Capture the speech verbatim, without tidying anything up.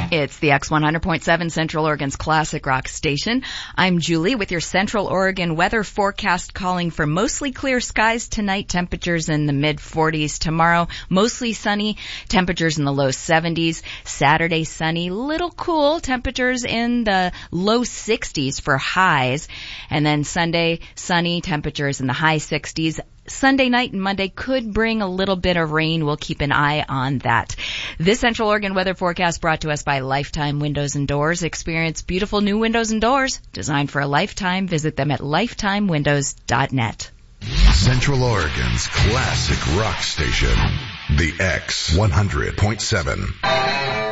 It's the X one hundred point seven Central Oregon's classic rock station. I'm Julie with your Central Oregon weather forecast, calling for mostly clear skies tonight, temperatures in the mid forties. Tomorrow, mostly sunny, temperatures in the low seventies. Saturday, sunny, little cool, temperatures in the low sixties for highs. And then Sunday, sunny, temperatures in the high sixties. Sunday night and Monday could bring a little bit of rain. We'll keep an eye on that. This Central Oregon weather forecast brought to us by Lifetime Windows and Doors. Experience beautiful new windows and doors designed for a lifetime. Visit them at lifetime windows dot net. Central Oregon's classic rock station, the X one hundred point seven.